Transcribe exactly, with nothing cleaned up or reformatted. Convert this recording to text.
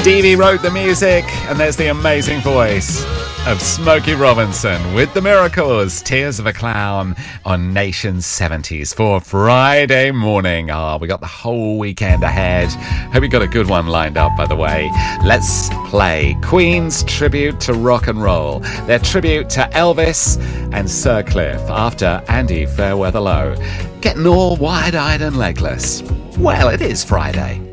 Stevie wrote the music, and there's the amazing voice of Smokey Robinson with The Miracles, Tears of a Clown on Nation seventies for Friday morning. Ah, oh, we got the whole weekend ahead. Hope you got a good one lined up, by the way. Let's play Queen's tribute to rock and roll, their tribute to Elvis and Sir Cliff after Andy Fairweather Low. Getting all wide-eyed and legless. Well, it is Friday.